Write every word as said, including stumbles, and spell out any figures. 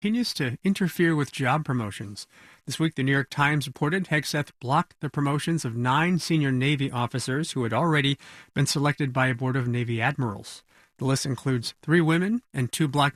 continues to interfere with job promotions. This week, the New York Times reported Hegseth blocked the promotions of nine senior Navy officers who had already been selected by a board of Navy admirals. The list includes three women and two black